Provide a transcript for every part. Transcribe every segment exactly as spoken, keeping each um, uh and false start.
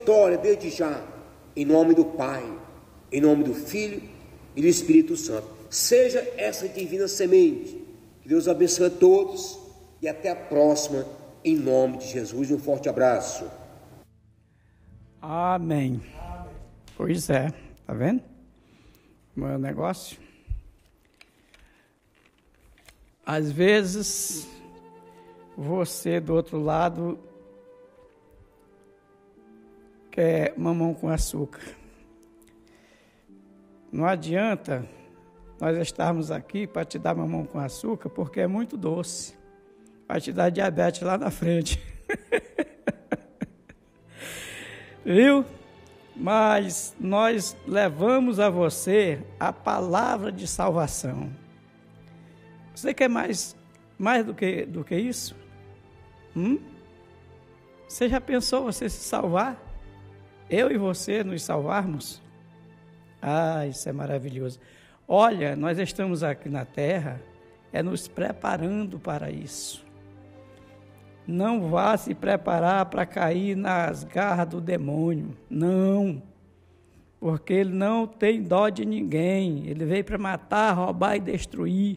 Vitória desde já, em nome do Pai, em nome do Filho e do Espírito Santo. Seja essa divina semente. Que Deus abençoe a todos e até a próxima, em nome de Jesus. Um forte abraço. Amém. Pois é, tá vendo? O meu negócio. Às vezes, você do outro lado quer mamão com açúcar. Não adianta nós estarmos aqui para te dar mamão com açúcar, porque é muito doce. Vai te dar diabetes lá na frente. Viu? Mas nós levamos a você a palavra de salvação. Você quer mais, mais do que, do que isso? Hum? Você já pensou você se salvar? Eu e você nos salvarmos? Ah, isso é maravilhoso. Olha, nós estamos aqui na terra, é nos preparando para isso. Não vá se preparar para cair nas garras do demônio. Não. Porque ele não tem dó de ninguém. Ele veio para matar, roubar e destruir.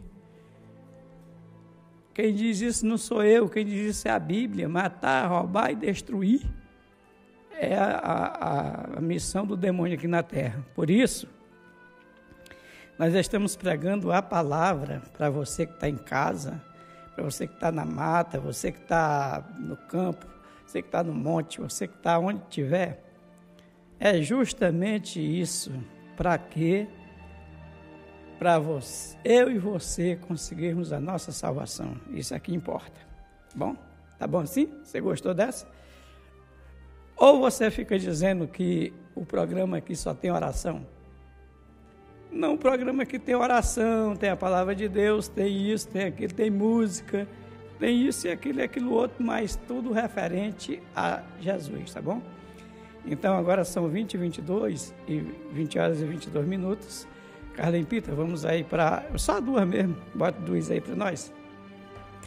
Quem diz isso não sou eu, quem diz isso é a Bíblia. Matar, roubar e destruir é a, a, a missão do demônio aqui na terra. Por isso, nós estamos pregando a palavra para você que está em casa, para você que está na mata, você que está no campo, você que está no monte, você que está onde estiver. É justamente isso. Para quê? Para você, eu e você conseguirmos a nossa salvação. Isso aqui importa. Bom? Tá bom assim? Você gostou dessa? Ou você fica dizendo que o programa aqui só tem oração? Não, o programa aqui tem oração, tem a palavra de Deus, tem isso, tem aquilo, tem música, tem isso e aquilo e aquilo outro, mas tudo referente a Jesus, tá bom? Então agora são vinte e vinte e dois, e vinte horas e vinte e dois minutos. Carlem Pita, vamos aí para... Só duas mesmo, bota duas aí para nós.